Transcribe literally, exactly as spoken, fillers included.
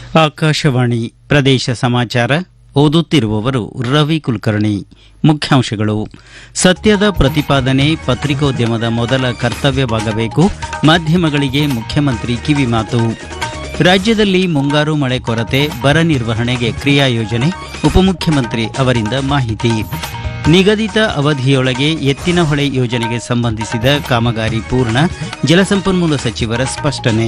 ಆಕಾಶವಾಣಿ ಪ್ರದೇಶ ಸಮಾಚಾರ ಓದುತ್ತಿರುವವರು ರವಿ ಕುಲಕರ್ಣಿ. ಮುಖ್ಯಾಂಶಗಳು: ಸತ್ಯದ ಪ್ರತಿಪಾದನೆ ಪತ್ರಿಕೋದ್ಯಮದ ಮೊದಲ ಕರ್ತವ್ಯವಾಗಬೇಕು, ಮಾಧ್ಯಮಗಳಿಗೆ ಮುಖ್ಯಮಂತ್ರಿ ಕಿವಿಮಾತು. ರಾಜ್ಯದಲ್ಲಿ ಮುಂಗಾರು ಮಳೆ ಕೊರತೆ, ಬರ ನಿರ್ವಹಣೆಗೆ ಕ್ರಿಯಾ ಯೋಜನೆ, ಉಪಮುಖ್ಯಮಂತ್ರಿ ಅವರಿಂದ ಮಾಹಿತಿ. ನಿಗದಿತ ಅವಧಿಯೊಳಗೆ ಎತ್ತಿನಹೊಳೆ ಯೋಜನೆಗೆ ಸಂಬಂಧಿಸಿದ ಕಾಮಗಾರಿ ಪೂರ್ಣ, ಜಲಸಂಪನ್ಮೂಲ ಸಚಿವರ ಸ್ಪಷ್ಟನೆ.